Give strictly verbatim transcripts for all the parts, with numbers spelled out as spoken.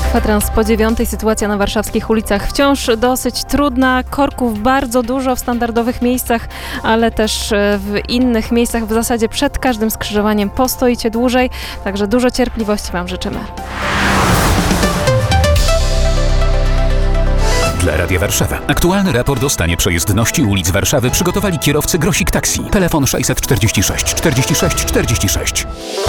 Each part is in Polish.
Kwadrans po dziewiątej. Sytuacja na warszawskich ulicach wciąż dosyć trudna. Korków bardzo dużo w standardowych miejscach, ale też w innych miejscach. W zasadzie przed każdym skrzyżowaniem postoicie dłużej. Także dużo cierpliwości Wam życzymy. Dla Radia Warszawa. Aktualny raport o stanie przejezdności ulic Warszawy przygotowali kierowcy Grosik Taxi. Telefon sześćset czterdzieści sześć czterdzieści sześć czterdzieści sześć.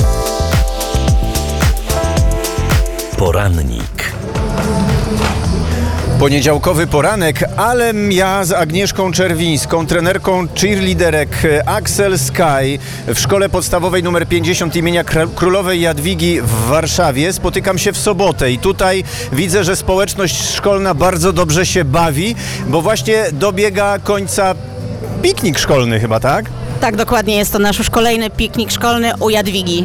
Porannik. Poniedziałkowy poranek, ale ja z Agnieszką Czerwińską, trenerką cheerleaderek Axel Sky w szkole podstawowej numer pięćdziesiąt imienia Królowej Jadwigi w Warszawie spotykam się w sobotę i tutaj widzę, że społeczność szkolna bardzo dobrze się bawi, bo właśnie dobiega końca piknik szkolny chyba, tak? Tak, dokładnie, jest to nasz już kolejny piknik szkolny u Jadwigi.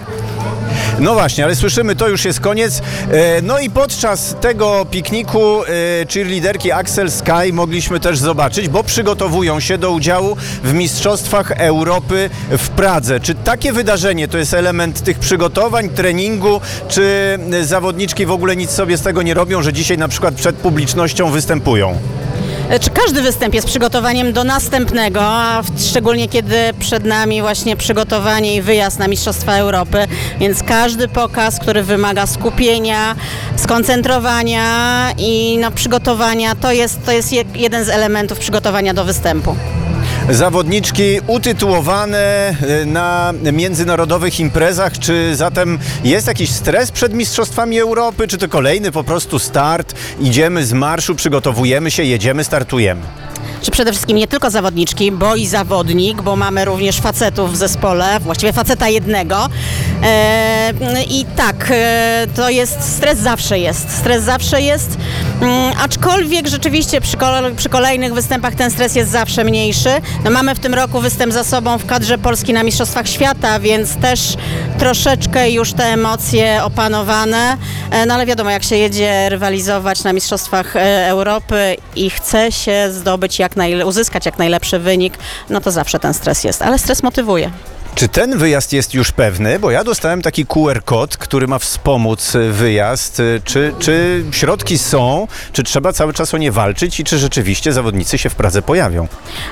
No właśnie, ale słyszymy, to już jest koniec. No i podczas tego pikniku cheerleaderki Axel Sky mogliśmy też zobaczyć, bo przygotowują się do udziału w Mistrzostwach Europy w Pradze. Czy takie wydarzenie to jest element tych przygotowań, treningu, czy zawodniczki w ogóle nic sobie z tego nie robią, że dzisiaj na przykład przed publicznością występują? Czy każdy występ jest przygotowaniem do następnego, a szczególnie kiedy przed nami właśnie przygotowanie i wyjazd na Mistrzostwa Europy, więc każdy pokaz, który wymaga skupienia, skoncentrowania i no, przygotowania, to jest, to jest jeden z elementów przygotowania do występu. Zawodniczki utytułowane na międzynarodowych imprezach, czy zatem jest jakiś stres przed Mistrzostwami Europy, czy to kolejny po prostu start, idziemy z marszu, przygotowujemy się, jedziemy, startujemy? Czy przede wszystkim nie tylko zawodniczki, bo i zawodnik, bo mamy również facetów w zespole, właściwie faceta jednego. E, I tak, e, to jest, stres zawsze jest, stres zawsze jest, um, aczkolwiek rzeczywiście przy, kol- przy kolejnych występach ten stres jest zawsze mniejszy. No, mamy w tym roku występ za sobą w kadrze Polski na Mistrzostwach Świata, więc też troszeczkę już te emocje opanowane, e, no ale wiadomo, jak się jedzie rywalizować na Mistrzostwach e, Europy i chce się zdobyć jak najle- uzyskać jak najlepszy wynik, no to zawsze ten stres jest, ale stres motywuje. Czy ten wyjazd jest już pewny? Bo ja dostałem taki Q R kod, który ma wspomóc wyjazd. Czy, czy środki są? Czy trzeba cały czas o nie walczyć? I czy rzeczywiście zawodnicy się w Pradze pojawią?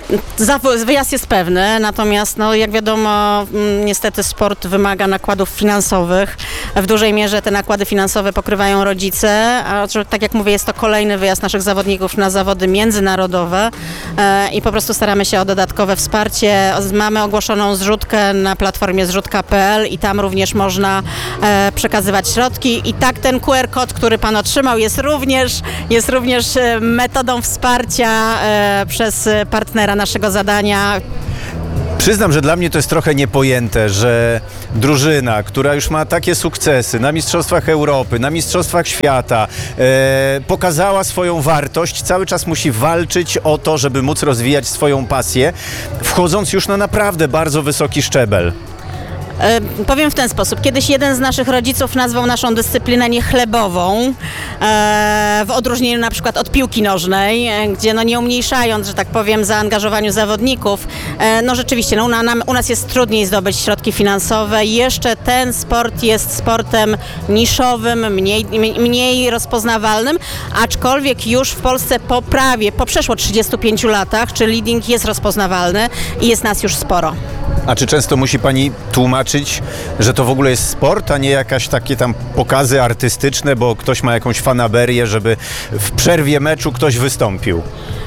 Wyjazd jest pewny, natomiast no, jak wiadomo, niestety sport wymaga nakładów finansowych. W dużej mierze te nakłady finansowe pokrywają rodzice, a tak jak mówię, jest to kolejny wyjazd naszych zawodników na zawody międzynarodowe e, i po prostu staramy się o dodatkowe wsparcie. Mamy ogłoszoną zrzutkę na platformie zrzutka kropka p l i tam również można e, przekazywać środki i tak ten Q R kod, który Pan otrzymał, jest również, jest również metodą wsparcia e, przez partnera naszego zadania. Przyznam, że dla mnie to jest trochę niepojęte, że drużyna, która już ma takie sukcesy na Mistrzostwach Europy, na Mistrzostwach Świata, e, pokazała swoją wartość, cały czas musi walczyć o to, żeby móc rozwijać swoją pasję, wchodząc już na naprawdę bardzo wysoki szczebel. E, powiem w ten sposób. Kiedyś jeden z naszych rodziców nazwał naszą dyscyplinę niechlebową, e, w odróżnieniu na przykład od piłki nożnej, e, gdzie no nie umniejszając, że tak powiem, zaangażowaniu zawodników, e, no rzeczywiście, no, na, nam, u nas jest trudniej zdobyć środki finansowe. Jeszcze ten sport jest sportem niszowym, mniej, mniej rozpoznawalnym, aczkolwiek już w Polsce po prawie, po przeszło trzydziestu pięciu latach, czy leading jest rozpoznawalny i jest nas już sporo. A czy często musi Pani tłumaczyć, że to w ogóle jest sport, a nie jakieś takie tam pokazy artystyczne, bo ktoś ma jakąś fanaberię, żeby w przerwie meczu ktoś wystąpił?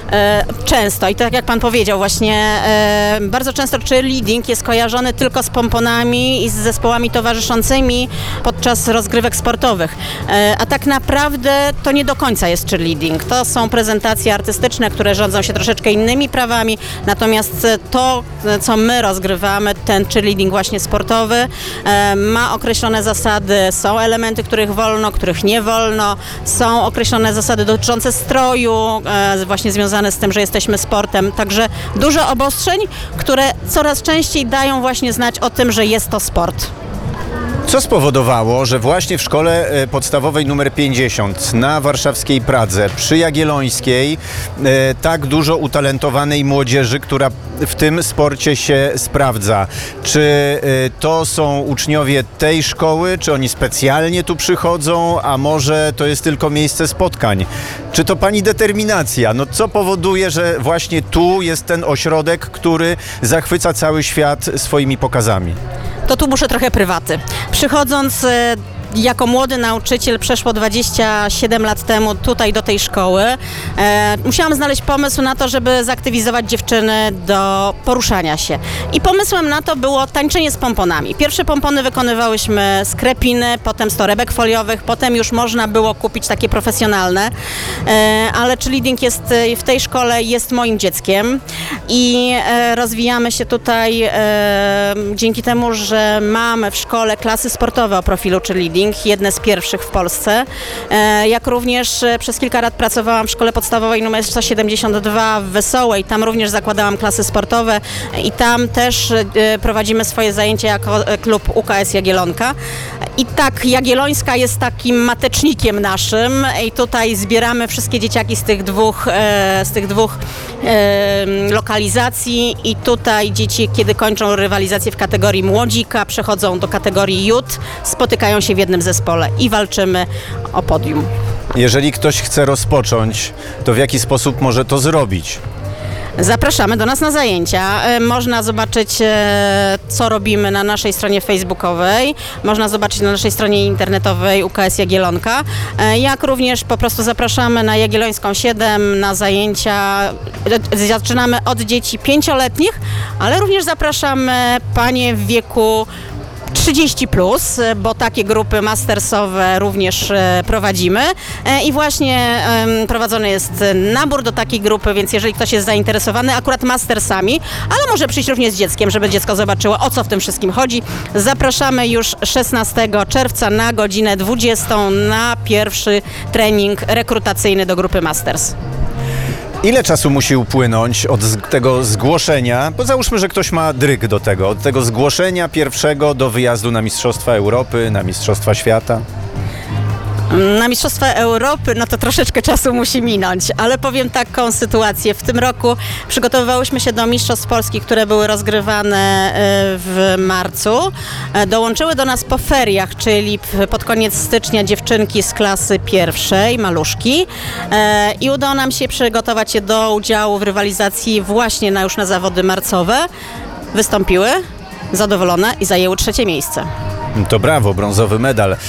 Często i tak jak Pan powiedział właśnie, e, bardzo często cheerleading jest kojarzony tylko z pomponami i z zespołami towarzyszącymi podczas rozgrywek sportowych, e, a tak naprawdę to nie do końca jest cheerleading. To są prezentacje artystyczne, które rządzą się troszeczkę innymi prawami, natomiast to, co my rozgrywamy, ten cheerleading właśnie sportowy, e, ma określone zasady, są elementy, których wolno, których nie wolno, są określone zasady dotyczące stroju, e, właśnie związane z tym, że jesteśmy sportem. Także dużo obostrzeń, które coraz częściej dają właśnie znać o tym, że jest to sport. Co spowodowało, że właśnie w szkole e, podstawowej numer pięćdziesiąt na warszawskiej Pradze przy Jagiellońskiej e, tak dużo utalentowanej młodzieży, która w tym sporcie się sprawdza? Czy e, to są uczniowie tej szkoły, czy oni specjalnie tu przychodzą, a może to jest tylko miejsce spotkań? Czy to pani determinacja? No co powoduje, że właśnie tu jest ten ośrodek, który zachwyca cały świat swoimi pokazami? To tu muszę trochę prywaty. Przychodząc e, jako młody nauczyciel przeszło dwadzieścia siedem lat temu tutaj do tej szkoły, e, musiałam znaleźć pomysł na to, żeby zaktywizować dziewczyny do poruszania się. I pomysłem na to było tańczenie z pomponami. Pierwsze pompony wykonywałyśmy z krepiny, potem z torebek foliowych, potem już można było kupić takie profesjonalne, e, ale cheerleading jest w tej szkole jest moim dzieckiem i e, rozwijamy się tutaj e, dzięki temu, że mamy w szkole klasy sportowe o profilu cheerleading, jedne z pierwszych w Polsce. E, jak również e, przez kilka lat pracowałam w szkole podstawowej numer sto siedemdziesiąt dwa w Wesołej. Tam również zakładałam klasy sportowe i tam też e, prowadzimy swoje zajęcia jako e, klub U K S Jagiellonka. I tak Jagiellońska jest takim matecznikiem naszym i tutaj zbieramy wszystkie dzieciaki z tych dwóch, e, z tych dwóch e, lokalizacji i tutaj dzieci, kiedy kończą rywalizację w kategorii młodzika, przechodzą do kategorii jut, spotykają się w jednym zespole i walczymy o podium. Jeżeli ktoś chce rozpocząć, to w jaki sposób może to zrobić? Zapraszamy do nas na zajęcia. E, Można zobaczyć, e, co robimy na naszej stronie facebookowej. Można zobaczyć na naszej stronie internetowej U K S Jagiellonka. E, Jak również po prostu zapraszamy na Jagiellońską siedem na zajęcia. E, Zaczynamy od dzieci pięcioletnich, ale również zapraszamy panie w wieku trzydzieści plus, bo takie grupy mastersowe również e, prowadzimy e, i właśnie e, prowadzony jest nabór do takiej grupy, więc jeżeli ktoś jest zainteresowany akurat mastersami, ale może przyjść również z dzieckiem, żeby dziecko zobaczyło, o co w tym wszystkim chodzi. Zapraszamy już szesnastego czerwca na godzinę dwudziestą na pierwszy trening rekrutacyjny do grupy Masters. Ile czasu musi upłynąć od z- tego zgłoszenia, bo załóżmy, że ktoś ma dryg do tego, od tego zgłoszenia pierwszego do wyjazdu na Mistrzostwa Europy, na Mistrzostwa Świata? Na Mistrzostwa Europy, no to troszeczkę czasu musi minąć, ale powiem taką sytuację. W tym roku przygotowywałyśmy się do Mistrzostw Polski, które były rozgrywane e, w marcu. E, Dołączyły do nas po feriach, czyli w- pod koniec stycznia dziewczynki z klasy pierwszej, maluszki. E, I udało nam się przygotować się do udziału w rywalizacji właśnie na, już na zawody marcowe. Wystąpiły, zadowolone i zajęły trzecie miejsce. To brawo, brązowy medal. E,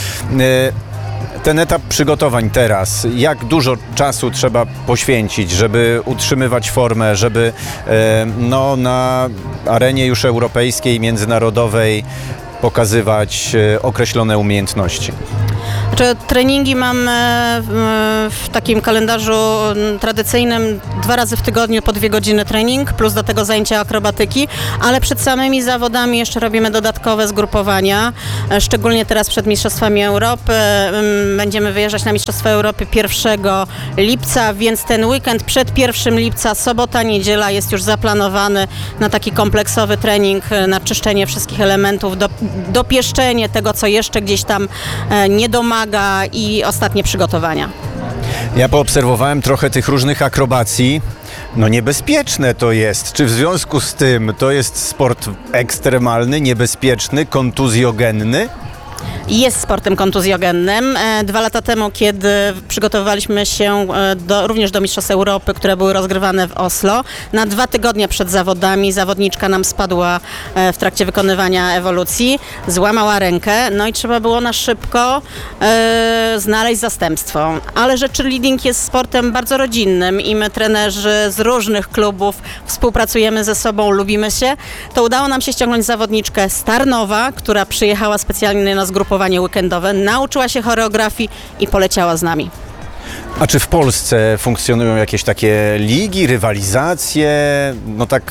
Ten etap przygotowań teraz, jak dużo czasu trzeba poświęcić, żeby utrzymywać formę, żeby e, no, na arenie już europejskiej, międzynarodowej pokazywać e, określone umiejętności? Znaczy, treningi mam e, w, w takim kalendarzu m, tradycyjnym dwa razy w tygodniu po dwie godziny trening, plus do tego zajęcia akrobatyki, ale przed samymi zawodami jeszcze robimy dodatkowe zgrupowania, e, szczególnie teraz przed Mistrzostwami Europy. M, Będziemy wyjeżdżać na Mistrzostwa Europy pierwszego lipca, więc ten weekend przed pierwszym lipca, sobota, niedziela jest już zaplanowany na taki kompleksowy trening, e, na czyszczenie wszystkich elementów, do, dopieszczenie tego, co jeszcze gdzieś tam e, nie domaga i ostatnie przygotowania. Ja poobserwowałem trochę tych różnych akrobacji. No niebezpieczne to jest. Czy w związku z tym to jest sport ekstremalny, niebezpieczny, kontuzjogenny? Jest sportem kontuzjogennym. E, Dwa lata temu, kiedy przygotowywaliśmy się e, do, również do Mistrzostw Europy, które były rozgrywane w Oslo, na dwa tygodnie przed zawodami zawodniczka nam spadła e, w trakcie wykonywania ewolucji, złamała rękę, no i trzeba było na szybko e, znaleźć zastępstwo. Ale że cheerleading jest sportem bardzo rodzinnym i my, trenerzy z różnych klubów, współpracujemy ze sobą, lubimy się, to udało nam się ściągnąć zawodniczkę z Tarnowa, która przyjechała specjalnie na zgrupowanie weekendowe, nauczyła się choreografii i poleciała z nami. A czy w Polsce funkcjonują jakieś takie ligi, rywalizacje? No tak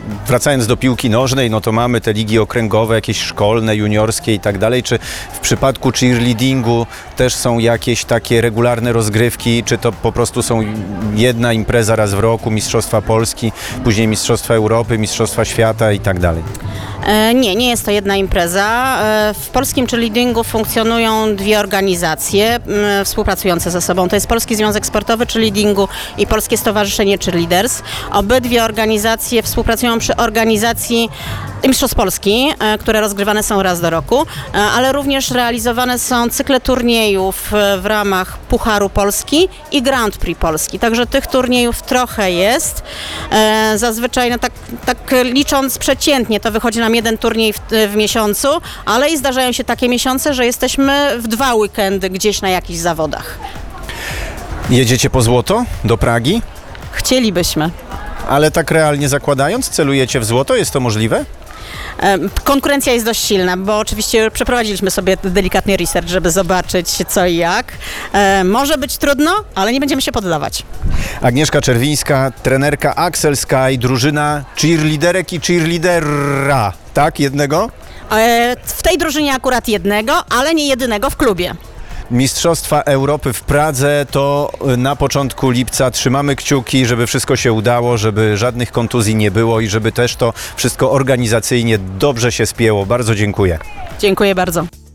wracając do piłki nożnej, no to mamy te ligi okręgowe, jakieś szkolne, juniorskie i tak dalej. Czy w przypadku cheerleadingu też są jakieś takie regularne rozgrywki, czy to po prostu są jedna impreza raz w roku, Mistrzostwa Polski, później Mistrzostwa Europy, Mistrzostwa Świata i tak dalej? E, Nie, nie jest to jedna impreza. E, W polskim cheerleadingu funkcjonują dwie organizacje m, współpracujące ze sobą. To jest Polski Związek Sportowy Cheerleadingu i Polskie Stowarzyszenie Cheerleaders. Obydwie organizacje współpracują przy organizacji Mistrzostw Polski, e, które rozgrywane są raz do roku, e, ale również realizowane są cykle turniejów e, w ramach Pucharu Polski i Grand Prix Polski. Także tych turniejów trochę jest. E, Zazwyczaj, no tak, tak licząc przeciętnie, to wychodzi nam jeden turniej w, w miesiącu, ale i zdarzają się takie miesiące, że jesteśmy w dwa weekendy gdzieś na jakichś zawodach. Jedziecie po złoto do Pragi, Chcielibyśmy. ale tak realnie zakładając, celujecie w złoto? Jest to możliwe? E, Konkurencja jest dość silna, bo oczywiście przeprowadziliśmy sobie delikatny research, żeby zobaczyć co i jak. E, Może być trudno, ale nie będziemy się poddawać. Agnieszka Czerwińska, trenerka Axel Sky, drużyna cheerleaderek i cheerleadera, tak? Jednego? E, W tej drużynie akurat jednego, ale nie jedynego w klubie. Mistrzostwa Europy w Pradze to na początku lipca. Trzymamy kciuki, żeby wszystko się udało, żeby żadnych kontuzji nie było i żeby też to wszystko organizacyjnie dobrze się spięło. Bardzo dziękuję. Dziękuję bardzo.